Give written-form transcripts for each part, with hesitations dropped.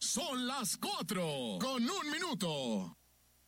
Son las 4:01.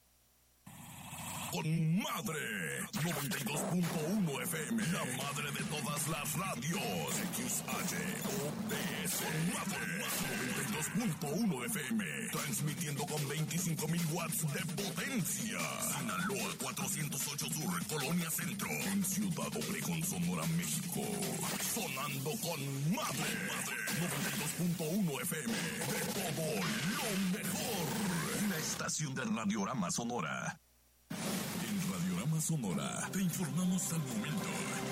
Con madre, 92.1 FM, la madre de todas las radios. XHODS, madre, 92.1 FM, transmitiendo con 25,000 watts de potencia. Sinaloa 408 Sur, Colonia Centro, en Ciudad Obregón, Sonora, México. Sonando con madre, 92.1 FM, de todo lo mejor. La estación de Radiorama Sonora. En Radiorama Sonora te informamos al momento.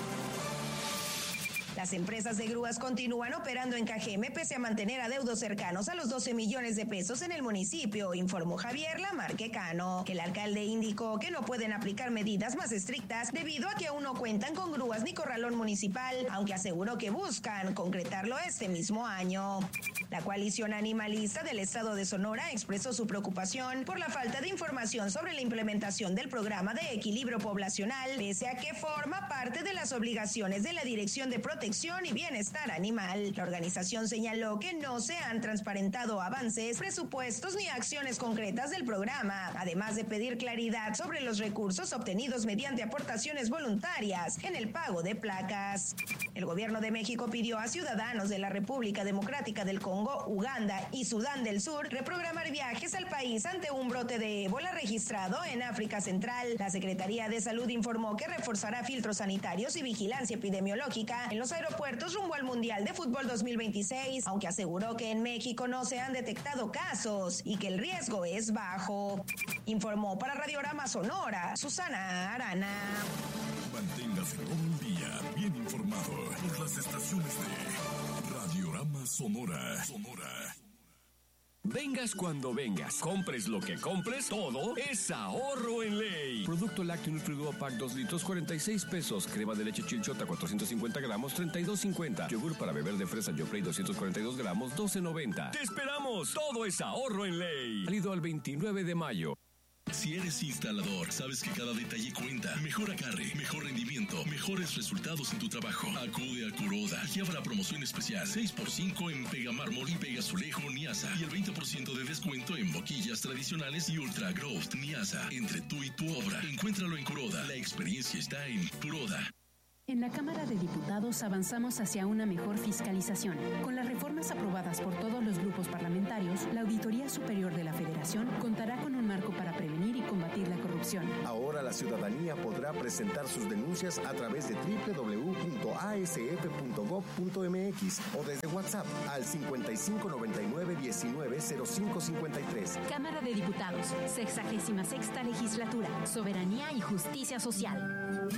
Las empresas de grúas continúan operando en Cajeme pese a mantener adeudos cercanos a los 12 millones de pesos en el municipio, informó Javier Lamarque Cano. El alcalde indicó que no pueden aplicar medidas más estrictas debido a que aún no cuentan con grúas ni corralón municipal, aunque aseguró que buscan concretarlo este mismo año. La coalición animalista del estado de Sonora expresó su preocupación por la falta de información sobre la implementación del programa de equilibrio poblacional, pese a que forma parte de las obligaciones de la Dirección de Protección y Bienestar Animal. La organización señaló que no se han transparentado avances, presupuestos ni acciones concretas del programa, además de pedir claridad sobre los recursos obtenidos mediante aportaciones voluntarias en el pago de placas. El gobierno de México pidió a ciudadanos de la República Democrática del Congo, Uganda y Sudán del Sur reprogramar viajes al país ante un brote de ébola registrado en África Central. La Secretaría de Salud informó que reforzará filtros sanitarios y vigilancia epidemiológica en los aeropuertos rumbo al Mundial de Fútbol 2026, aunque aseguró que en México no se han detectado casos y que el riesgo es bajo. Informó para Radiorama Sonora, Susana Arana. Manténgase todo el día bien informado por las estaciones de Radiorama Sonora. Vengas cuando vengas, compres lo que compres, todo es ahorro en ley. Producto lácteo Nutriduo Pack 2 litros, 46 pesos. Crema de leche Chilchota, 450 gramos, 32.50. Yogur para beber de fresa Yoplait, 242 gramos, 12.90. ¡Te esperamos! Todo es ahorro en ley. Válido al 29 de mayo. Si eres instalador, sabes que cada detalle cuenta. Mejor agarre, mejor rendimiento, mejores resultados en tu trabajo. Acude a Kuroda. Aquí habrá promoción especial. 6x5 en Pegamármol y Pegazulejo Niasa. Y el 20% de descuento en boquillas tradicionales y Ultra Growth Niasa. Entre tú y tu obra. Encuéntralo en Kuroda. La experiencia está en Kuroda. En la Cámara de Diputados avanzamos hacia una mejor fiscalización. Con las reformas aprobadas por todos los grupos parlamentarios, la Auditoría Superior de la Federación contará con un marco para prevenir y combatir la corrupción. Ahora la ciudadanía podrá presentar sus denuncias a través de www.asf.gov.mx o desde WhatsApp al 5599-190553. Cámara de Diputados, 66ª Legislatura, Soberanía y Justicia Social.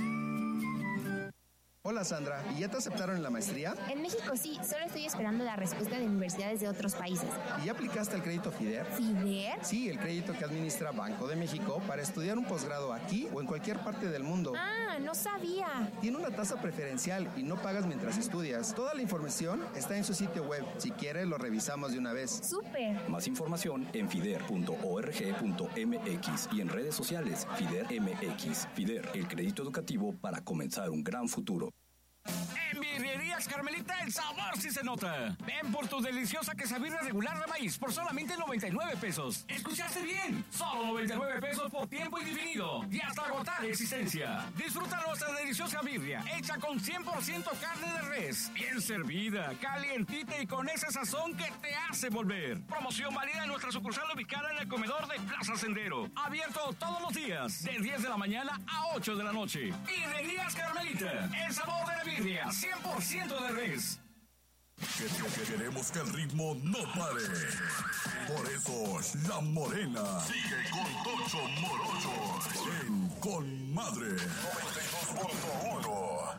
Hola Sandra, ¿y ya te aceptaron en la maestría? En México sí, solo estoy esperando la respuesta de universidades de otros países. ¿Y ya aplicaste el crédito FIDER? ¿FIDER? Sí, el crédito que administra Banco de México para estudiar un posgrado aquí o en cualquier parte del mundo. Ah, no sabía. Tiene una tasa preferencial y no pagas mientras estudias. Toda la información está en su sitio web. Si quieres, lo revisamos de una vez. ¡Súper! Más información en fider.org.mx y en redes sociales FIDER MX. FIDER, el crédito educativo para comenzar un gran futuro. En Birrerías Carmelita el sabor sí se nota. Ven por tu deliciosa quesabirria regular de maíz por solamente 99 pesos. ¿Escuchaste bien? Solo 99 pesos por tiempo indefinido y hasta agotar existencia. Disfruta nuestra deliciosa birria hecha con 100% carne de res, bien servida, calientita y con ese sazón que te hace volver. Promoción válida en nuestra sucursal ubicada en el comedor de Plaza Sendero. Abierto todos los días de 10 de la mañana a 8 de la noche. Birrerías Carmelita, el sabor de la birria, 100% de res. Queremos que el ritmo no pare. Por eso, La Morena sigue con Tocho Morocho en Con Madre 92.1.